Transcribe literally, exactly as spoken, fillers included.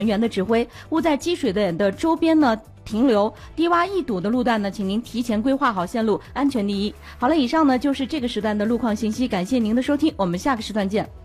人员的指挥，勿在积水点的周边呢停留，低洼易堵的路段呢，请您提前规划好线路，安全第一。好了，以上呢就是这个时段的路况信息，感谢您的收听，我们下个时段见。